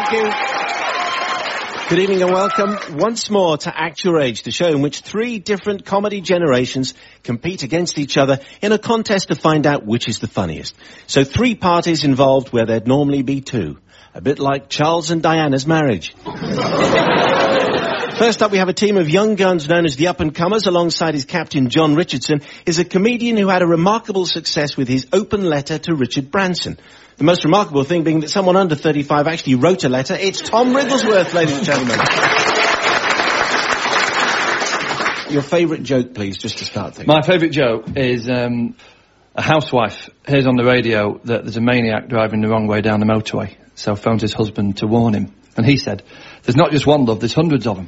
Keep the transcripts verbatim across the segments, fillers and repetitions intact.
Thank you. Good evening and welcome once more to Act Your Age, the show in which three different comedy generations compete against each other in a contest to find out which is the funniest. So three parties involved where there'd normally be two. A bit like Charles and Diana's marriage. First up, we have a team of young guns known as the Up-and-Comers. Alongside his captain, John Richardson, is a comedian who had a remarkable success with his open letter to Richard Branson. The most remarkable thing being that someone under thirty-five actually wrote a letter. It's Tom Wrigglesworth, ladies and gentlemen. Your favourite joke, please, just to start things. My favourite joke is um, a housewife hears on the radio that there's a maniac driving the wrong way down the motorway, so phones his husband to warn him. And he said, there's not just one love, there's hundreds of them.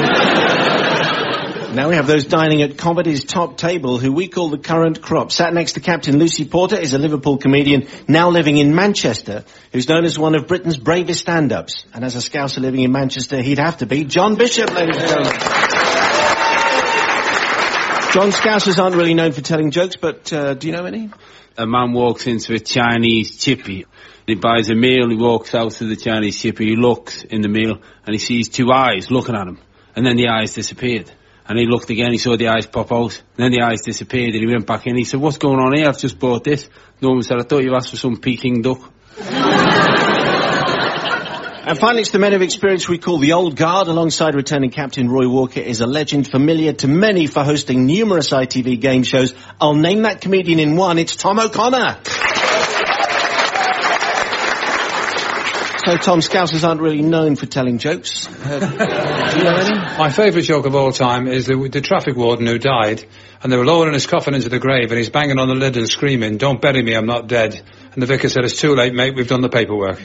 Now we have those dining at comedy's top table, who we call the current crop. Sat next to Captain Lucy Porter is a Liverpool comedian now living in Manchester, who's known as one of Britain's bravest stand-ups. And as a Scouser living in Manchester, he'd have to be John Bishop, ladies and gentlemen. John, Scousers aren't really known for telling jokes, but uh, do you know any? A man walks into a Chinese chippy. He buys a meal, he walks out to the Chinese chippy, he looks in the meal, and he sees two eyes looking at him. And then the eyes disappeared. And he looked again, he saw the eyes pop out. And then the eyes disappeared, and he went back in. He said, what's going on here? I've just bought this. Norman said, I thought you asked for some Peking duck. And finally, it's the men of experience we call the Old Guard. Alongside returning Captain Roy Walker is a legend familiar to many for hosting numerous I T V game shows. I'll name that comedian in one. It's Tom O'Connor. So, Tom, Scousers aren't really known for telling jokes. Uh, do you know any? My favourite joke of all time is the, the traffic warden who died, and they were lowering his coffin into the grave, and he's banging on the lid and screaming, don't bury me, I'm not dead. And the vicar said, it's too late, mate, we've done the paperwork.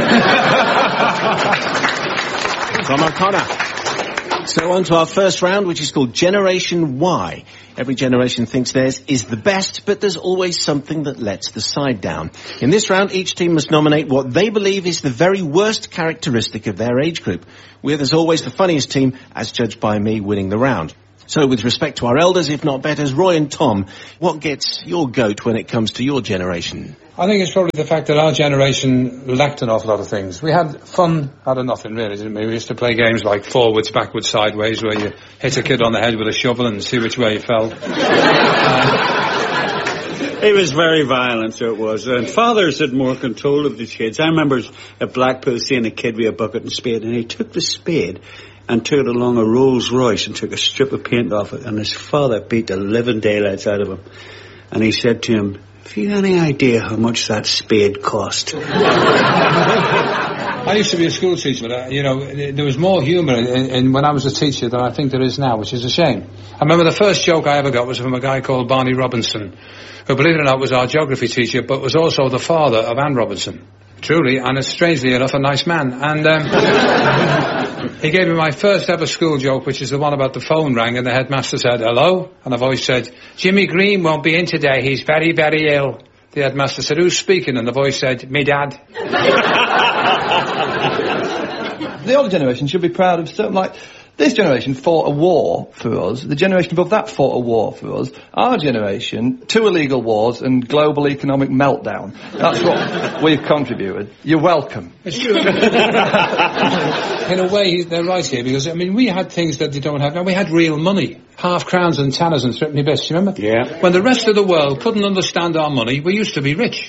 Tom O'Connor. So on to our first round, which is called Generation Y. Every generation thinks theirs is the best, but there's always something that lets the side down. In this round, each team must nominate what they believe is the very worst characteristic of their age group, with, as always, the funniest team, as judged by me, winning the round. So with respect to our elders, if not betters, Roy and Tom, what gets your goat when it comes to your generation? I think it's probably the fact that our generation lacked an awful lot of things. We had fun out of nothing, really, didn't we? We used to play games like forwards, backwards, sideways, where you hit a kid on the head with a shovel and see which way he fell. uh, It was very violent, so it was. And fathers had more control of the kids. I remember at Blackpool seeing a kid with a bucket and spade, and he took the spade and took it along a Rolls Royce and took a strip of paint off it, and his father beat the living daylights out of him. And he said to him, have you any idea how much that spade cost? I used to be a school teacher, but, uh, you know, there was more humour in, in when I was a teacher than I think there is now, which is a shame. I remember the first joke I ever got was from a guy called Barney Robinson, who, believe it or not, was our geography teacher, but was also the father of Anne Robinson. Truly, and is, strangely enough, a nice man. And um, he gave me my first ever school joke, which is the one about the phone rang and the headmaster said, hello? And a voice said, Jimmy Green won't be in today, he's very, very ill. The headmaster said, who's speaking? And the voice said, me dad. The older generation should be proud of something like... This generation fought a war for us. The generation above that fought a war for us. Our generation, two illegal wars and global economic meltdown. That's what we've contributed. You're welcome. It's true. In a way, they're right here, because, I mean, we had things that they don't have now. We had real money. Half crowns and tanners and threepenny bits, you remember? Yeah. When the rest of the world couldn't understand our money, we used to be rich.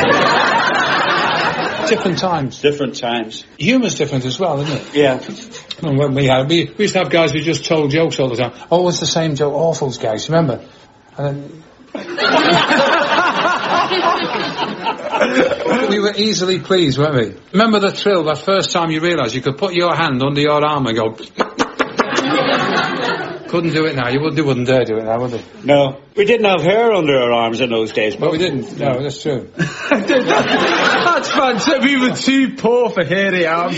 Different times. Different times. Humour's different as well, isn't it? Yeah. And when we had, we, we used to have guys who just told jokes all the time. Always the same joke, Awfuls guys, remember? And then... we were easily pleased, weren't we? Remember the thrill, that first time you realised you could put your hand under your arm and go... Couldn't do it now. You wouldn't, you wouldn't dare do it now, would you? No. We didn't have hair under our arms in those days. But we didn't. No, that's true. That's fantastic. We were too poor for hairy arms.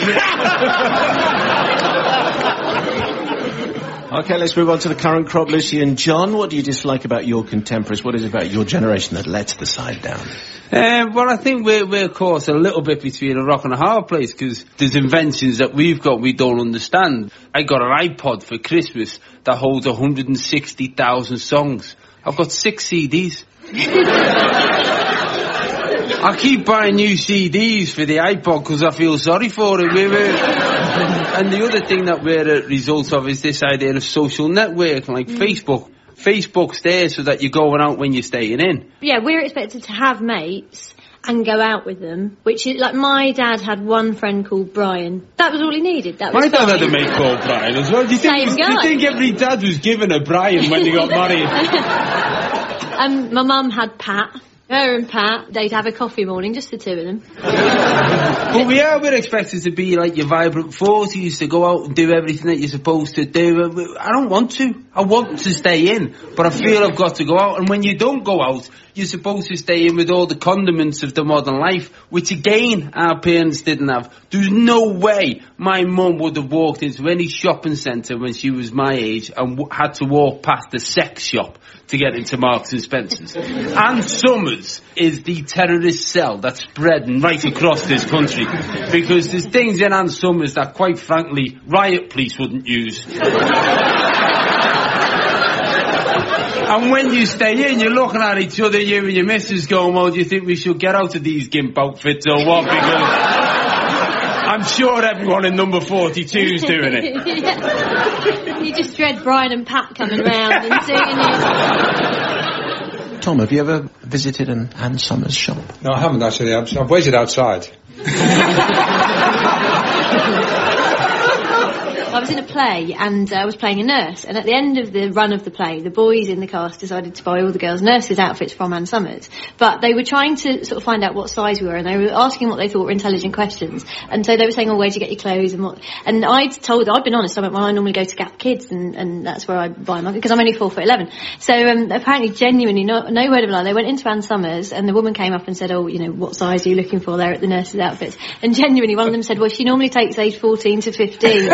Okay, let's move on to the current crop. Lucy and John, what do you dislike about your contemporaries? What is it about your generation that lets the side down? Um, well, I think we're, we're caught a little bit between a rock and a hard place, because there's inventions that we've got we don't understand. I got an iPod for Christmas that holds one hundred sixty thousand songs. I've got six C Ds. I keep buying new C Ds for the iPod because I feel sorry for it. We were, and the other thing that we're a result of is this idea of social networking, like mm. Facebook. Facebook's there so that you're going out when you're staying in. Yeah, we're expected to have mates and go out with them, which is, like, my dad had one friend called Brian. That was all he needed. That was My fine. dad had a mate called Brian as well. Do you, think, Same do you think every dad was given a Brian when they got married? um, my mum had Pat. Her and Pat, they'd have a coffee morning, just the two of them. But we are, we're expected to be like your vibrant forties, to go out and do everything that you're supposed to do. I don't want to. I want to stay in, but I feel I've got to go out. And when you don't go out, you're supposed to stay in with all the condiments of the modern life, which again, our parents didn't have. There's no way my mum would have walked into any shopping centre when she was my age and w- had to walk past a sex shop to get into Marks and Spencer's. Ann Summers is the terrorist cell that's spreading right across this country, because there's things in Ann Summers that, quite frankly, riot police wouldn't use. And when you stay in, you're looking at each other, you and your missus, going, well, do you think we should get out of these gimp outfits or what? Because I'm sure everyone in number forty-two is doing it. Yeah. You just dread Brian and Pat coming round and seeing you. Tom, have you ever visited an Ann Summers shop? No, I haven't actually. I've, I've waited outside. I was in a play and uh, I was playing a nurse, and at the end of the run of the play, the boys in the cast decided to buy all the girls' nurses' outfits from Ann Summers. But they were trying to sort of find out what size we were, and they were asking what they thought were intelligent questions. And so they were saying, oh, where'd you get your clothes and what? And I'd told, I'd been honest, I went, well, I normally go to Gap Kids, and, and that's where I buy my, because I'm only four foot eleven. So um, apparently, genuinely, no, no word of a lie, they went into Ann Summers, and the woman came up and said, oh, you know, what size are you looking for there at the nurses' outfits? And genuinely, one of them said, well, she normally takes age fourteen to fifteen.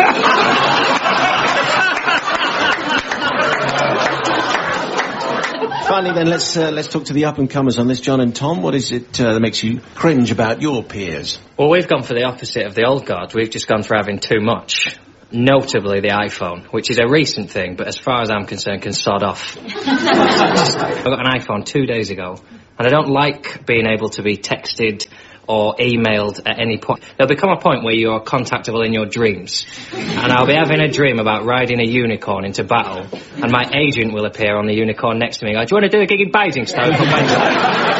Finally, then, let's uh, let's talk to the up-and-comers on this, John and Tom. What is it uh, that makes you cringe about your peers? Well, we've gone for the opposite of the old guard. We've just gone for having too much. Notably the iPhone, which is a recent thing, but as far as I'm concerned, can sod off. I got an iPhone two days ago, and I don't like being able to be texted or emailed at any point. There'll become a point where you're contactable in your dreams. And I'll be having a dream about riding a unicorn into battle, and my agent will appear on the unicorn next to me and go, do you want to do a gig in Basingstoke on Wednesday?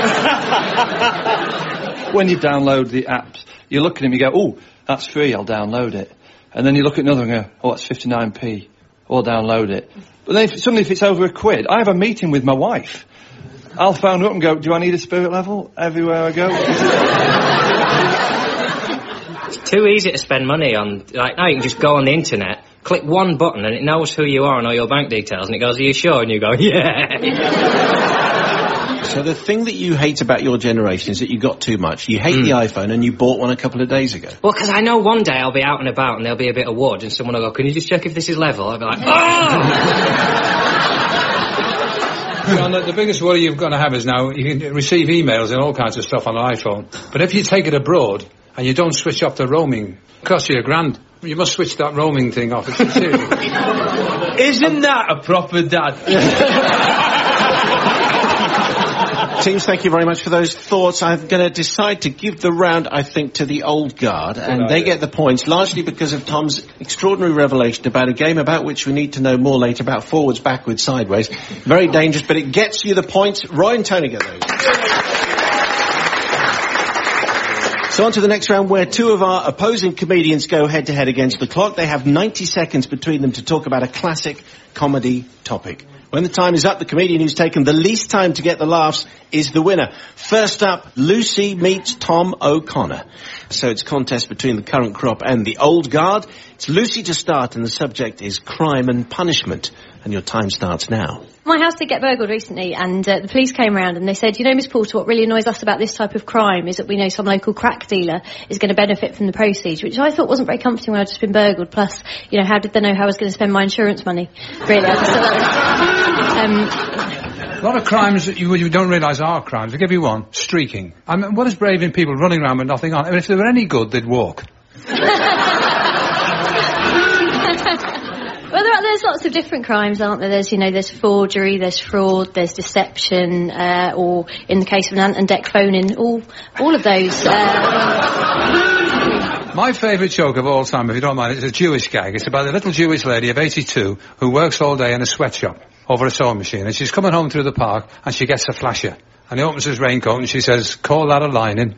When you download the apps, you look at them, you go, oh, that's free, I'll download it. And then you look at another and go, oh, that's fifty-nine p, I'll download it. But then if, suddenly if it's over a quid, I have a meeting with my wife. I'll phone her up and go, do I need a spirit level everywhere I go? It's too easy to spend money on, like, now you can just go on the internet, click one button and it knows who you are and all your bank details, and it goes, are you sure? And you go, yeah. So the thing that you hate about your generation is that you got too much. You hate mm. the iPhone, and you bought one a couple of days ago. Well, because I know one day I'll be out and about and there'll be a bit of wood and someone will go, can you just check if this is level? I'll be like, oh! John, the, the biggest worry you're going to have is now you can receive emails and all kinds of stuff on an iPhone. But if you take it abroad and you don't switch off the roaming, it costs you a grand. You must switch that roaming thing off. It's serious. Isn't that a proper dad? Teams, thank you very much for those thoughts. I'm going to decide to give the round, I think, to the old guard, and they get the points, largely because of Tom's extraordinary revelation about a game about which we need to know more later, about forwards, backwards, sideways. Very dangerous, but it gets you the points. Roy and Tony get those. So on to the next round, where two of our opposing comedians go head-to-head against the clock. They have ninety seconds between them to talk about a classic comedy topic. When the time is up, the comedian who's taken the least time to get the laughs is the winner. First up, Lucy meets Tom O'Connor. So it's a contest between the current crop and the old guard. It's Lucy to start, and the subject is crime and punishment. And your time starts now. My house did get burgled recently, and uh, the police came around and they said, you know, Miss Porter, what really annoys us about this type of crime is that we know some local crack dealer is going to benefit from the proceeds, which I thought wasn't very comforting when I'd just been burgled. Plus, you know, how did they know how I was going to spend my insurance money? Really, I just thought that was... Um, a lot of crimes that you, you don't realise are crimes. I'll give you one. Streaking. I mean, what is braving people running around with nothing on? I mean, if they were any good, they'd walk. Well, there, there's there's lots of different crimes, aren't there? There's, you know, there's forgery, there's fraud, there's deception, uh, or in the case of an Ant and Dec phone-in, all, all of those. Uh, My favourite joke of all time, if you don't mind, is a Jewish gag. It's about a little Jewish lady of eighty-two who works all day in a sweatshop over a sewing machine, and she's coming home through the park, and she gets a flasher. And he opens his raincoat, and she says, "Call that a lining."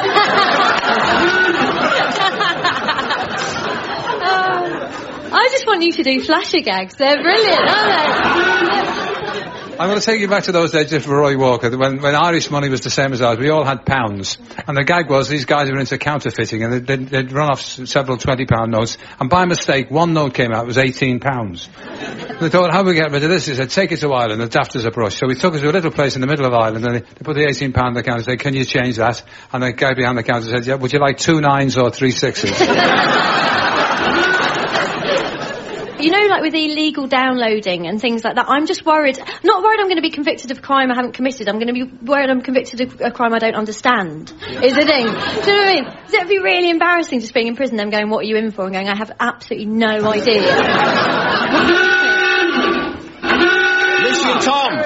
I just want you to do flasher gags. They're brilliant, aren't they? I'm going to take you back to those days of Roy Walker, when, when Irish money was the same as ours. We all had pounds. And the gag was, these guys were into counterfeiting, and they'd, they'd, they'd run off s- several twenty-pound notes, and by mistake, one note came out, it was eighteen pounds. They thought, how do we get rid of this? They said, take it to Ireland, the daft as a brush. So we took it to a little place in the middle of Ireland, and they, they put the eighteen pound on the counter and said, can you change that? And the guy behind the counter said, yeah, would you like two nines or three sixes? You know, like with illegal downloading and things like that, I'm just worried, not worried I'm going to be convicted of a crime I haven't committed, I'm going to be worried I'm convicted of a crime I don't understand, is the thing. Do you know what I mean? So it'd be really embarrassing just being in prison, them going, what are you in for? And going, I have absolutely no idea. Lucy and Tom.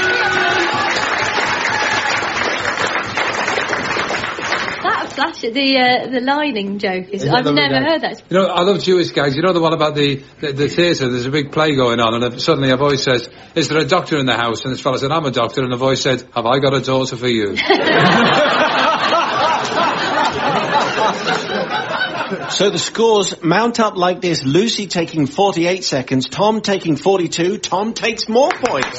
That flash, the uh, the lining joke is, I've never heard that. You know, I love Jewish gags. You know the one about the, the, the theatre, there's a big play going on, and suddenly a voice says, is there a doctor in the house? And this fellow said, I'm a doctor, and the voice said, have I got a daughter for you? So the scores mount up like this. Lucy taking forty-eight seconds, Tom taking forty-two, Tom takes more points.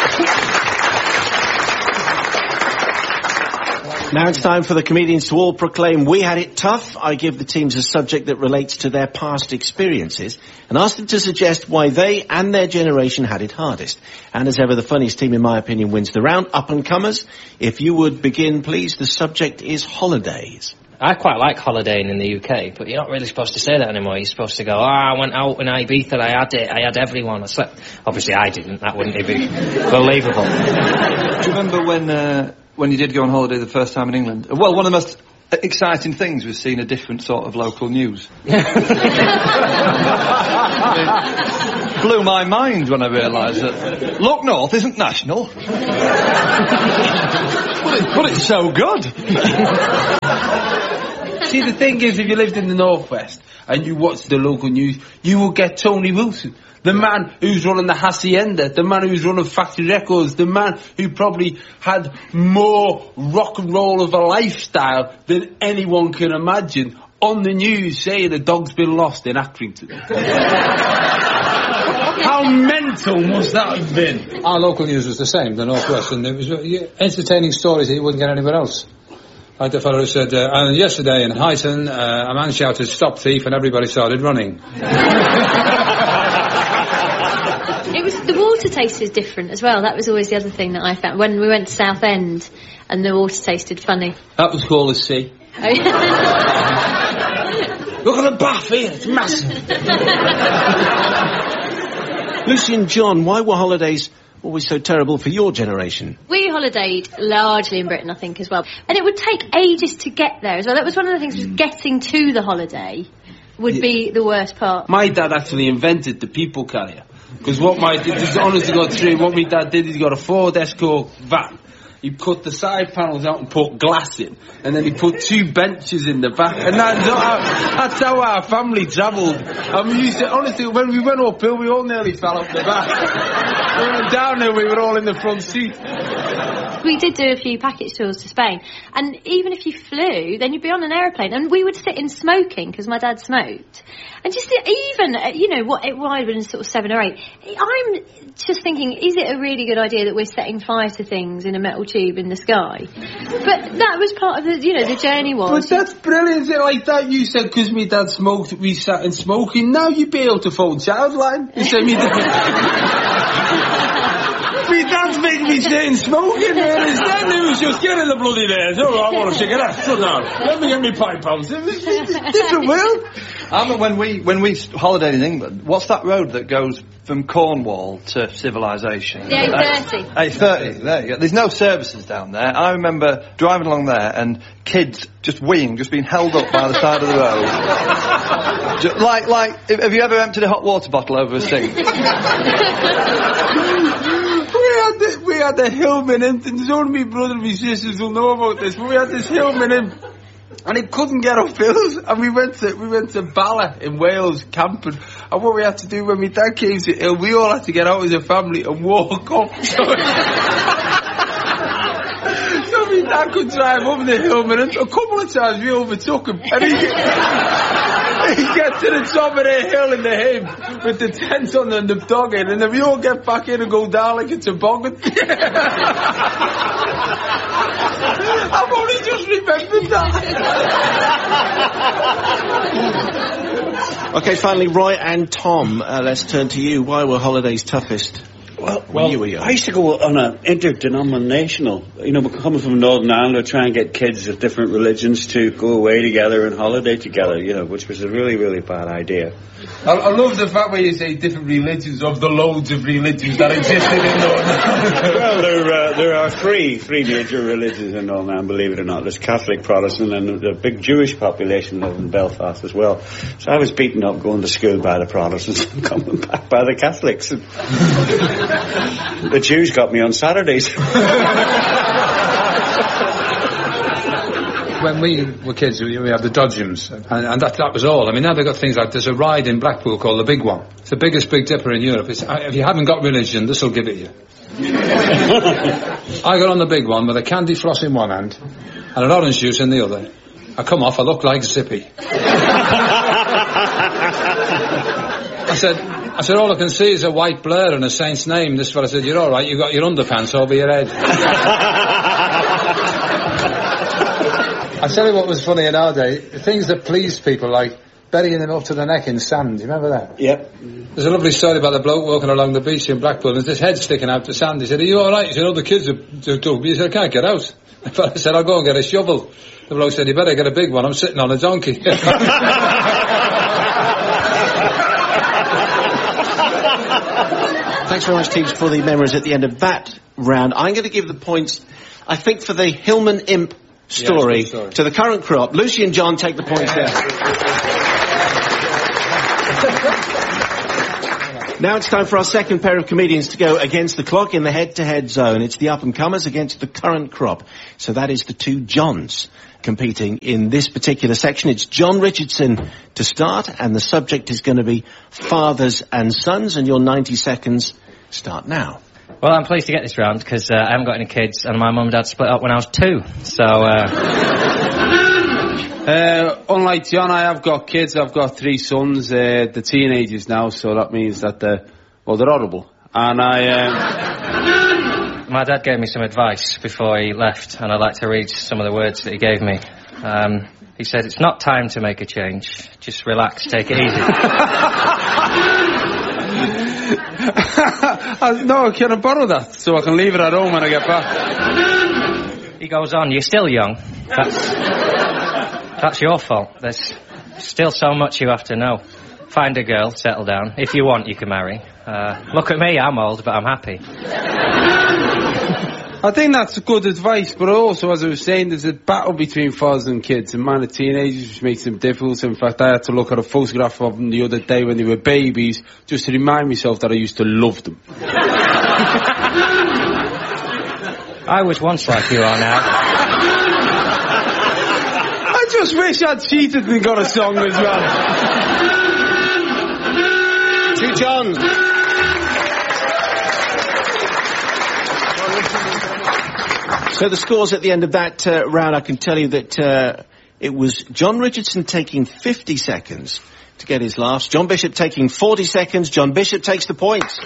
Now it's time for the comedians to all proclaim we had it tough. I give the teams a subject that relates to their past experiences and ask them to suggest why they and their generation had it hardest. And as ever, the funniest team, in my opinion, wins the round. Up-and-comers, if you would begin, please. The subject is holidays. I quite like holidaying in the U K, but you're not really supposed to say that anymore. You're supposed to go, ah, oh, I went out in Ibiza, I had it, I had everyone, I slept. Obviously I didn't, that wouldn't be believable. Do you remember when, uh, when you did go on holiday the first time in England? Well, one of the most exciting things was seeing a different sort of local news. It blew my mind when I realised that Look North isn't national. but, it, but it's so good. See, the thing is, if you lived in the Northwest and you watched the local news, you will get Tony Wilson. The man who's running the Hacienda, the man who's running Factory Records, the man who probably had more rock and roll of a lifestyle than anyone can imagine, on the news saying a dog's been lost in Accrington. How mental must that have been? Our local news was the same, the Northwest, and it was uh, entertaining stories that you wouldn't get anywhere else. Like the fellow who said, uh, and yesterday in Highton, uh, a man shouted, stop thief, and everybody started running. It was, the water taste is different as well. That was always the other thing that I found. When we went to Southend and the water tasted funny. That was called a sea. Oh, yeah. Look at the bath here, it's massive. Lucy and John, why were holidays always so terrible for your generation? We holidayed largely in Britain, I think, as well. And it would take ages to get there as well. That was one of the things, was getting to the holiday would be the worst part. My dad actually invented the people carrier. Because what my dad, this is honestly got through, what my dad did is he got a Ford Escort van. He put the side panels out and put glass in, and then he put two benches in the back, and that's how, that's how our family travelled. And we used to, honestly, when we went uphill, we all nearly fell off the back. We went down there, we were all in the front seat. We did do a few package tours to Spain, and even if you flew, then you'd be on an aeroplane, and we would sit in smoking, because my dad smoked. And just the, even, uh, you know, what it might have been sort of seven or eight, I'm just thinking, is it a really good idea that we're setting fire to things in a metal tube in the sky? But that was part of the, you know, the journey was. But that's brilliant, like that you said, because my dad smoked, we sat in smoking, now you'd be able to phone Childline. You say, me dad... Me dad's making me sit in smoking, man. Instead, it was just get in the bloody there. Oh, I want a cigarette. Sit down. Let me get me pipe out. It's a different world. I remember when we when we holidayed in England. What's that road that goes from Cornwall to civilization? The eight thirty. eight thirty. There you go. There's no services down there. I remember driving along there and kids just weeing, just being held up by the side of the road. Just, like, like, have you ever emptied a hot water bottle over a sink? We had the, we had the Hillman in, and there's only me brother and my sisters will know about this, but we had this Hillman in, and he couldn't get up hills, and we went to, we went to Bala in Wales camping, and what we had to do when my dad came to Hill, we all had to get out as a family and walk up. So, so my dad could drive up the Hillman, and a couple of times we overtook him, and he, he gets to the top of the hill in the hymn with the tent on and the dog in, and then we all get back in and go down like a toboggan. I've only just remembered that. Okay, finally, Roy and Tom, uh, let's turn to you. Why were holidays toughest? Well, When well you were young? I used to go on an interdenominational, you know, we're coming from Northern Ireland, we're trying to get kids of different religions to go away together and holiday together, you know, which was a really, really bad idea. I, I love the fact where you say different religions of the loads of religions that existed in Northern Ireland. Well, there, uh, there are three, three major religions in Northern Ireland, believe it or not. There's Catholic, Protestant, and a big Jewish population live in Belfast as well. So I was beaten up going to school by the Protestants and coming back by the Catholics. The Jews got me on Saturdays. When we were kids, we we had the dodgems, and, and that, that was all. I mean, now they've got things like, there's a ride in Blackpool called the Big One. It's the biggest Big Dipper in Europe. It's, if you haven't got religion, this will give it you. I got on the Big One with a candy floss in one hand and an orange juice in the other. I come off, I look like Zippy. I said, I said, all I can see is a white blur and a saint's name. This fella said, you're all right, you've got your underpants over your head. I tell you what was funny in our day, the things that pleased people, like burying them up to the neck in sand. Do you remember that? Yep. There's a lovely story about the bloke walking along the beach in Blackpool, and there's this head sticking out to sand. He said, are you all right? He said, oh, the kids are dug me. He said, I can't get out. The fella said, I'll go and get a shovel. The bloke said, you better get a big one, I'm sitting on a donkey. Thanks very much, teams, for the memories at the end of that round. I'm going to give the points, I think, for the Hillman Imp story, yeah, story. to the current crop. Lucy and John take the points there. Now it's time for our second pair of comedians to go against the clock in the head-to-head zone. It's the up-and-comers against the current crop. So that is the two Johns competing in this particular section. It's John Richardson to start, and the subject is going to be fathers and sons, and your ninety seconds start now. Well, I'm pleased to get this round because uh, I haven't got any kids, and my mum and dad split up when I was two. So, uh... uh, unlike John, I have got kids. I've got three sons. Uh, they're teenagers now, so that means that they're, well, they're horrible. And I, um... My dad gave me some advice before he left, and I'd like to read some of the words that he gave me. Um, he said, it's not time to make a change. Just relax, take it easy. uh, no, can I borrow that so I can leave it at home when I get back? He goes on, you're still young. That's, that's your fault. There's still so much you have to know. Find a girl, settle down. If you want, you can marry. Uh, look at me, I'm old, but I'm happy. I think that's good advice, but also, as I was saying, there's a battle between fathers and kids, and mine are teenagers, which makes them difficult. In fact, I had to look at a photograph of them the other day when they were babies, just to remind myself that I used to love them. I was once like you are now. I just wish I'd cheated and got a song as well. Two Johns. So the scores at the end of that uh, round, I can tell you that uh, it was John Richardson taking fifty seconds to get his laughs. John Bishop taking forty seconds. John Bishop takes the points.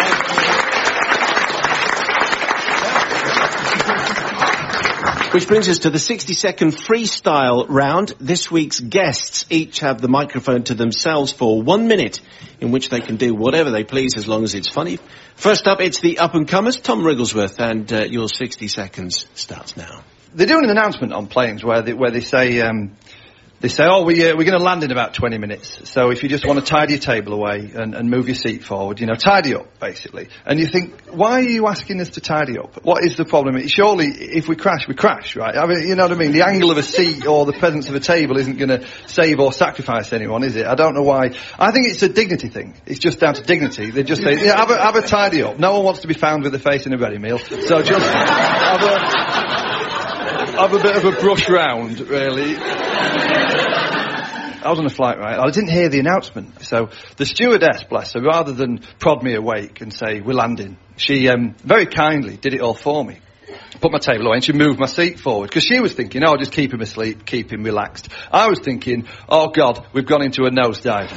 Which brings us to the sixty second freestyle round. This week's guests each have the microphone to themselves for one minute, in which they can do whatever they please as long as it's funny. First up, it's the up-and-comers, Tom Wrigglesworth, and uh, your sixty seconds starts now. They're doing an announcement on planes where they, where they say, um, They say, oh, we, uh, we're going to land in about twenty minutes. So if you just want to tidy your table away and, and move your seat forward, you know, tidy up, basically. And you think, why are you asking us to tidy up? What is the problem? Surely, if we crash, we crash, right? I mean, you know what I mean? The angle of a seat or the presence of a table isn't going to save or sacrifice anyone, is it? I don't know why. I think it's a dignity thing. It's just down to dignity. They just say, yeah, have a, have a tidy up. No one wants to be found with a face in a ready meal. So just have a, have a bit of a brush round, really. I was on a flight, right? I didn't hear the announcement. So the stewardess, bless her, rather than prod me awake and say, we're landing, she um, very kindly did it all for me. Put my table away and she moved my seat forward. Because she was thinking, oh, just keep him asleep, keep him relaxed. I was thinking, oh, God, we've gone into a nosedive.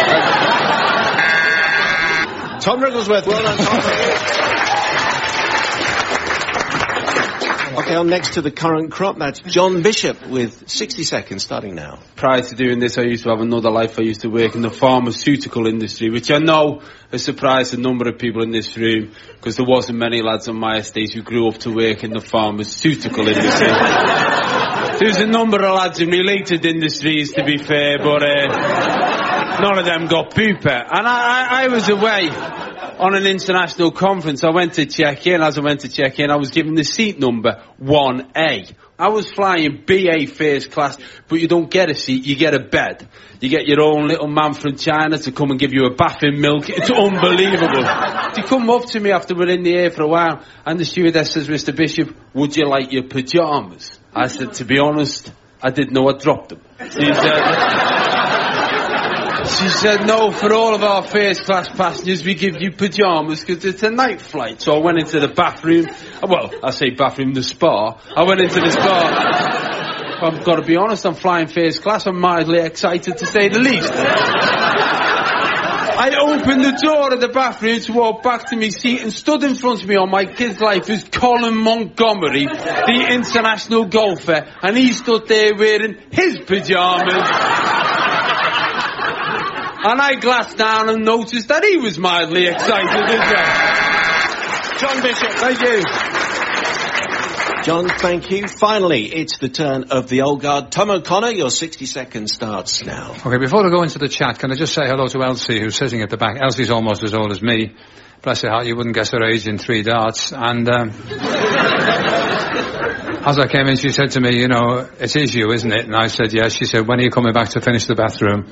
Tom Wrigglesworth, well done, Tom. Okay, on next to the current crop, that's John Bishop with sixty seconds starting now. Prior to doing this, I used to have another life. I used to work in the pharmaceutical industry, which I know has surprised a number of people in this room, because there wasn't many lads on my estate who grew up to work in the pharmaceutical industry. There's a number of lads in related industries, to be fair, but uh, none of them got pooper. And I, I, I was away on an international conference. I went to check in. As I went to check in, I was given the seat number one A. I was flying B A first class, but you don't get a seat, you get a bed. You get your own little man from China to come and give you a bath in milk. It's unbelievable. They come up to me after we're in the air for a while, and the stewardess says, Mister Bishop, would you like your pyjamas? I said, to be honest, I didn't know I dropped them. She said... She said, no, for all of our first class passengers, we give you pyjamas because it's a night flight. So I went into the bathroom. Well, I say bathroom, the spa. I went into the spa. I've got to be honest, I'm flying first class. I'm mildly excited, to say the least. I opened the door of the bathroom to walk back to my seat, and stood in front of me on my kid's life is Colin Montgomery, the international golfer, and he stood there wearing his pyjamas. And I glanced down and noticed that he was mildly excited as well. John Bishop, thank you. John, thank you. Finally, it's the turn of the old guard. Tom O'Connor, your sixty seconds starts now. Okay, before I go into the chat, can I just say hello to Elsie, who's sitting at the back. Elsie's almost as old as me. Bless her heart, you wouldn't guess her age in three darts. And um, as I came in, she said to me, you know, it is you, isn't it? And I said, yes. She said, when are you coming back to finish the bathroom?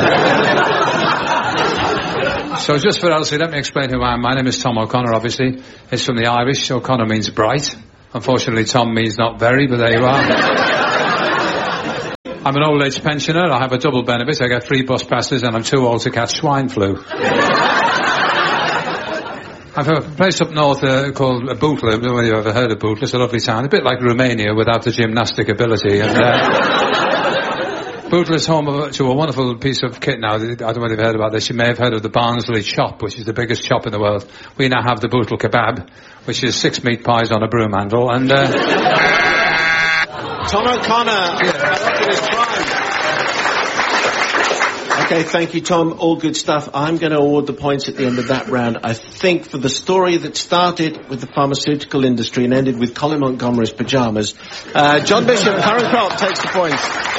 So just for Elsie, let me explain who I am. My name is Tom O'Connor, obviously. It's from the Irish. O'Connor means bright. Unfortunately, Tom means not very, but there you are. I'm an old age pensioner. I have a double benefit. I get free bus passes, and I'm too old to catch swine flu. I've a place up north uh, called Bootle. I don't know whether you've ever heard of Bootle. It's a lovely town. A bit like Romania without the gymnastic ability. And uh, Bootle is home of, to a wonderful piece of kit now. I don't know whether you've heard about this. You may have heard of the Barnsley chop, which is the biggest chop in the world. We now have the Bootle kebab, which is six meat pies on a broom handle. And uh, Tom O'Connor, yeah. Okay, thank you, Tom. All good stuff. I'm going to award the points at the end of that round. I think for the story that started with the pharmaceutical industry and ended with Colin Montgomery's pyjamas, uh, John Bishop, current crop, takes the points.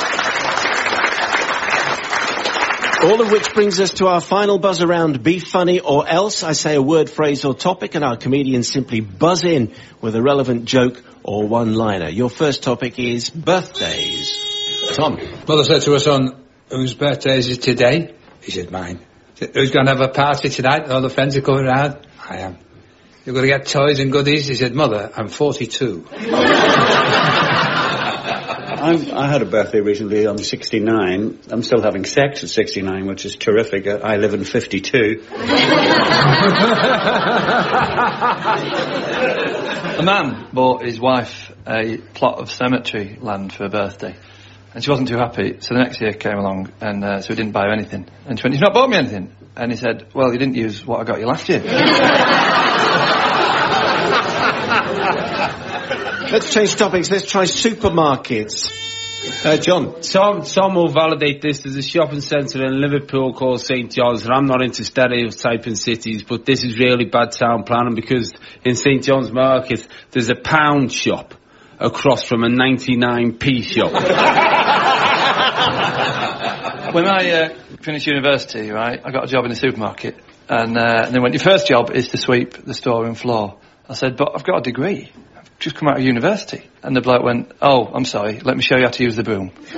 All of which brings us to our final buzz around Be Funny or Else. I say a word, phrase or topic, and our comedians simply buzz in with a relevant joke or one-liner. Your first topic is birthdays. Tom. Mother said to her son, whose birthday is it today? He said, mine. Said, who's going to have a party tonight? All the friends are coming around? I am. You're going to get toys and goodies? He said, Mother, I'm forty-two. I'm, I had a birthday recently. I'm sixty-nine. I'm still having sex at sixty-nine, which is terrific. I live in fifty-two. A man bought his wife a plot of cemetery land for her birthday. And she wasn't too happy, so the next year came along, and uh, so he didn't buy her anything. And she went, you've not bought me anything. And he said, well, you didn't use what I got you last year. Let's change topics. Let's try supermarkets. Uh, John. Some, some will validate this. There's a shopping centre in Liverpool called Saint John's, and I'm not into stereotyping cities, but this is really bad town planning, because in Saint John's Market, there's a pound shop across from a ninety-nine p shop. When I uh, finished university, right, I got a job in a supermarket. And, uh, and they went, your first job is to sweep the storeroom floor. I said, but I've got a degree. I've just come out of university. And the bloke went, oh, I'm sorry, let me show you how to use the broom. uh,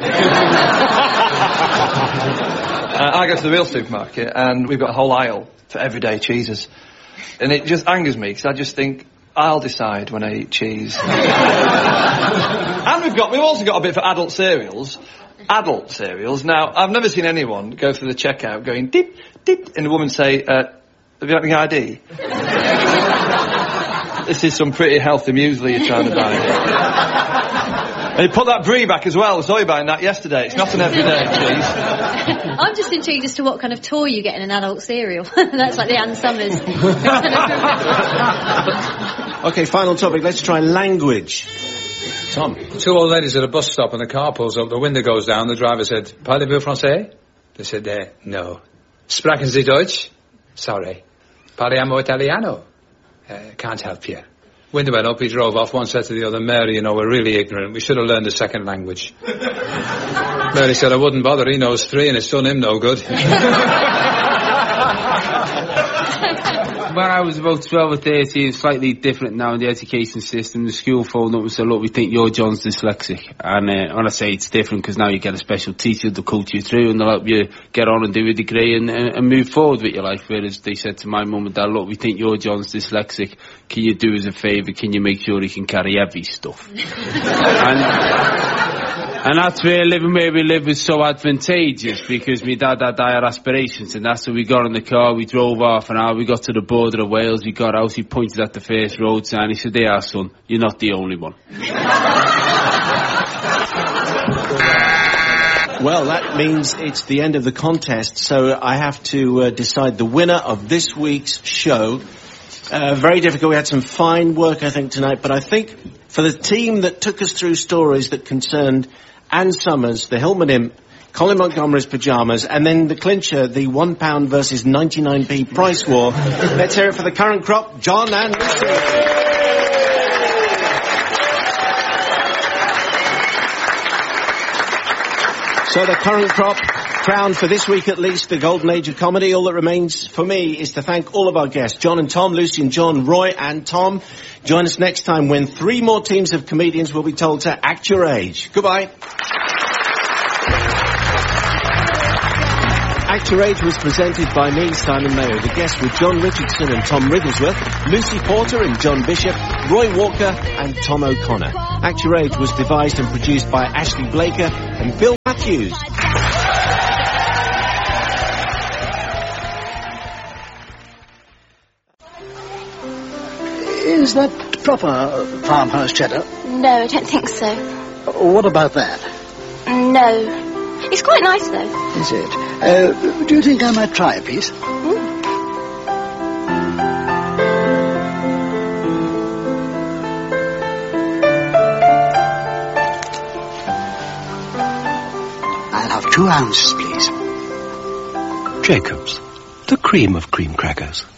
I go to the real supermarket, and we've got a whole aisle for everyday cheeses. And it just angers me, because I just think, I'll decide when I eat cheese. And we've got, we've also got a bit for adult cereals. Adult cereals. Now, I've never seen anyone go through the checkout going, dip, dip, and the woman say, uh, have you got any I D? This is some pretty healthy muesli you're trying to buy. And you put that brie back as well. I saw you buying that yesterday. It's not an everyday cheese. I'm just intrigued as to what kind of toy you get in an adult cereal. That's like the Ann Summers. Okay, final topic. Let's try language. Tom. Two old ladies at a bus stop and the car pulls up, the window goes down, the driver said, Parlez-vous français? They said, eh, no. Sprechen Sie Deutsch? Sorry. Parliamo Italiano? Uh, can't help you. Window went up, he drove off, one said to the other, Mary, you know, we're really ignorant, we should have learned a second language. Mary said, I wouldn't bother, he knows three and it's done him no good. When I was about twelve or thirteen, it's slightly different now in the education system. The school phoned up and said, look, we think your John's dyslexic. And uh, when I say it's different, because now you get a special teacher to coach you through and they'll help you get on and do a degree and, and, and move forward with your life. Whereas they said to my mum and dad, look, we think your John's dyslexic. Can you do us a favour? Can you make sure he can carry heavy stuff? and... And that's where living where we live was so advantageous, because my dad had dire aspirations, and that's where we got in the car, we drove half an hour, we got to the border of Wales, we got out, he pointed at the first road sign, he said, there, son, you're not the only one. Well, that means it's the end of the contest, so I have to uh, decide the winner of this week's show. Uh, very difficult. We had some fine work, I think, tonight, but I think for the team that took us through stories that concerned Ann Summers, the Hillman Imp, Colin Montgomery's pyjamas, and then the clincher, the one pound versus ninety-nine p price war. Let's hear it for the current crop, John and Lucy. So the current crop crowned for this week at least the golden age of comedy. All that remains for me is to thank all of our guests, John and Tom, Lucy and John, Roy and Tom. Join us next time when three more teams of comedians will be told to act your age. Goodbye. Act Your Age was presented by me, Simon Mayo. The guests were John Richardson and Tom Wrigglesworth, Lucy Porter and John Bishop, Roy Walker and Tom O'Connor. Act Your Age was devised and produced by Ashley Blaker and Bill Matthews. Is that proper farmhouse cheddar? No, I don't think so. What about that? No. It's quite nice, though. Is it? Uh, do you think I might try a piece? Mm. I'll have two ounces, please. Jacobs, the cream of cream crackers.